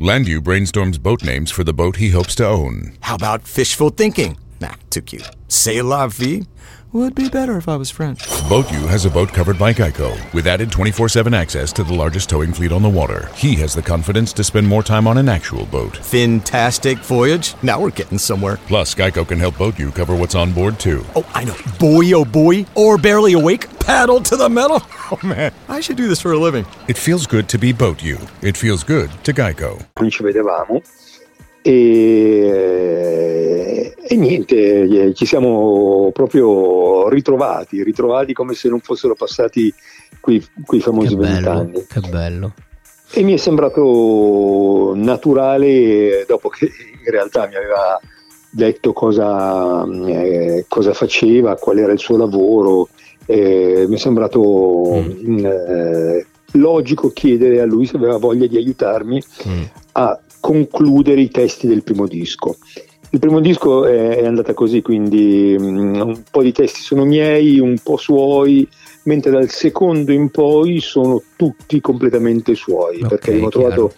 Landu brainstorms boat names for the boat he hopes to own. How about fishful thinking? Nah, too cute. C'est la vie? Would be better if I was French. BoatU has a boat covered by Geico, with added 24/7 access to the largest towing fleet on the water. He has the confidence to spend more time on an actual boat. Fantastic voyage. Now we're getting somewhere. Plus, Geico can help BoatU cover what's on board, too. Oh, I know. Buoy, oh buoy, or barely awake, paddle to the metal. Oh, man, I should do this for a living. It feels good to be BoatU. It feels good to Geico. Non ci vedevamo. E niente, ci siamo proprio ritrovati come se non fossero passati quei famosi 20 anni. Che bello. E mi è sembrato naturale, dopo che in realtà mi aveva detto cosa faceva, qual era il suo lavoro, mi è sembrato logico chiedere a lui se aveva voglia di aiutarmi a concludere i testi del primo disco. Il primo disco è andata così, quindi un po' di testi sono miei, un po' suoi, mentre dal secondo in poi sono tutti completamente suoi, Okay, perché abbiamo trovato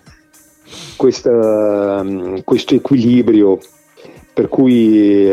questo equilibrio per cui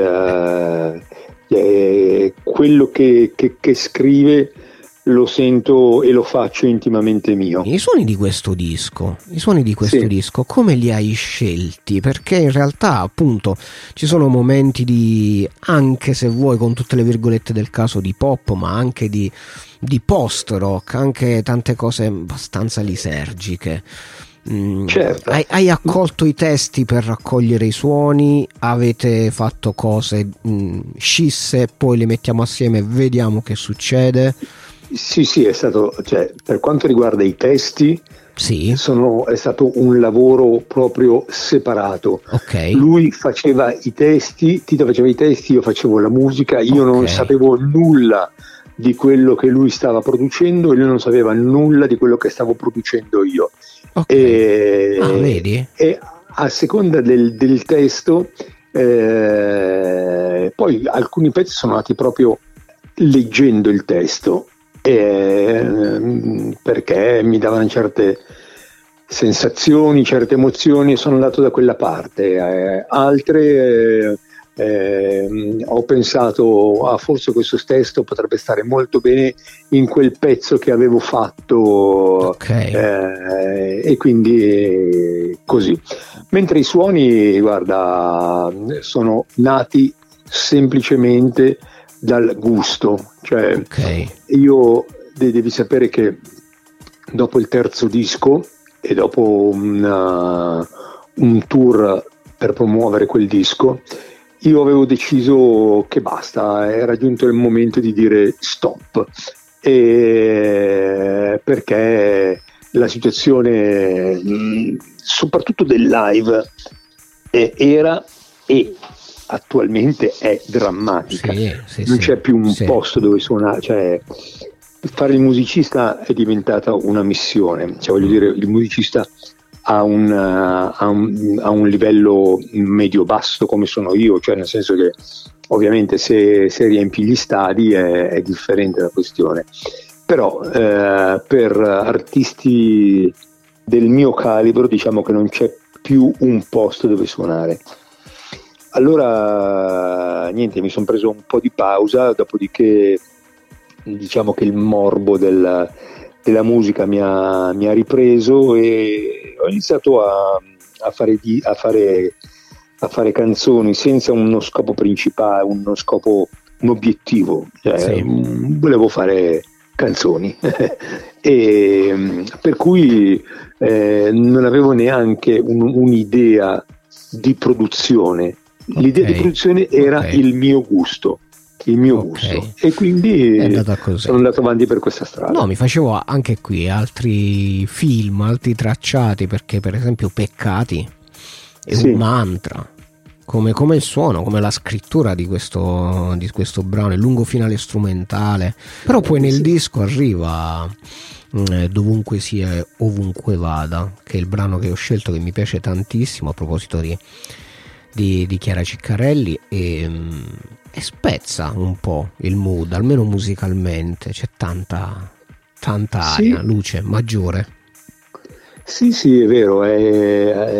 quello che scrive lo sento e lo faccio intimamente mio. I suoni di questo disco, Sì. come li hai scelti? Perché in realtà appunto ci sono momenti di, anche se vuoi con tutte le virgolette del caso, di pop, ma anche di post rock, anche tante cose abbastanza lisergiche. Certo. Hai accolto i testi per raccogliere i suoni, avete fatto cose scisse, poi le mettiamo assieme e vediamo che succede. Sì, è stato, per quanto riguarda i testi, Sì. è stato un lavoro proprio separato. Ok. Lui faceva i testi, Tito faceva i testi, io facevo la musica, io non sapevo nulla di quello che lui stava producendo e lui non sapeva nulla di quello che stavo producendo io. Vedi? E a seconda del testo, poi alcuni pezzi sono nati proprio leggendo il testo, perché mi davano certe sensazioni, certe emozioni e sono andato da quella parte. Altre ho pensato, forse questo testo potrebbe stare molto bene in quel pezzo che avevo fatto, e quindi così. Mentre i suoni, guarda, sono nati semplicemente dal gusto, io devi sapere che dopo il terzo disco e dopo un tour per promuovere quel disco, io avevo deciso che basta, era giunto il momento di dire stop, perché la situazione, soprattutto del live, era e attualmente è drammatica. Non c'è più un posto dove suonare, fare il musicista è diventata una missione, voglio dire, il musicista a un livello medio-basso come sono io, nel senso che ovviamente se riempi gli stadi è differente la questione, però per artisti del mio calibro diciamo che non c'è più un posto dove suonare. Allora niente, mi sono preso un po' di pausa, dopodiché diciamo che il morbo della musica mi ha ripreso e ho iniziato a fare canzoni senza uno scopo principale, un obiettivo, volevo fare canzoni e per cui non avevo neanche un'idea di produzione. L'idea di produzione era il mio gusto, e quindi sono andato avanti per questa strada. No, mi facevo anche qui altri film, altri tracciati, perché per esempio Peccati è un mantra, come il suono, come la scrittura di questo brano, il lungo finale strumentale, però poi nel disco arriva Dovunque sia ovunque vada, che è il brano che ho scelto, che mi piace tantissimo a proposito di Chiara Ciccarelli, e spezza un po' il mood, almeno musicalmente c'è tanta aria, luce maggiore. Sì, è vero,